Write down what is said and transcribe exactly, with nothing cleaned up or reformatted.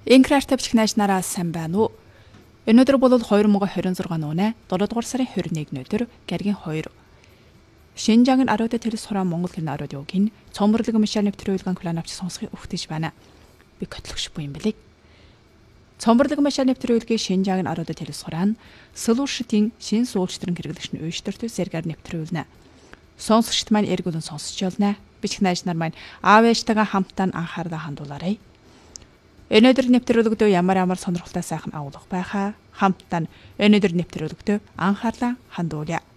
Инкраар тавьчих найз нараа сайн байна уу? Өнөөдөр бол хоёр мянга хорин зургааны үнэ долоодугаар сарын хорин нэгний өдөр Гаригийн хоёр. Шинжаангийн арууд тэрс хорон Монгол хэрний арууд юугийн цомрлог мишаар нэвтрүүлгэн клан авч сонсхийг өгтөж байна. Би котлогш буй юм бэлэг. Цомрлог мишаар нэвтрүүлгийн Шинжаангийн арууд тэрс хорон Сэлүүршитийн шин суулжтрын хэрэглэгч нь үйштэрт зэргээр нэвтрүүлнэ. Сонсогчд маань эргүүлэн сонсч болно. Бичих найз нар маань аав ээжтэйгээ хамтдаа анхаарлаа хандуулаарай. Өнөөдөр нэвтрүүлэгтөө ямар ямар сонирхолтой сайхан агуулга байхаа хамтдаа өнөөдөр нэвтрүүлэгтөө анхаарлаа хандуулъя.